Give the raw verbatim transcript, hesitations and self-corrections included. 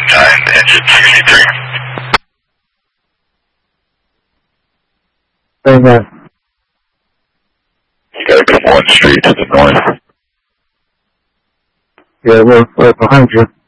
nine, engine sixty-three. Amen. You gotta come one street to the north. Yeah, we're, we're behind you.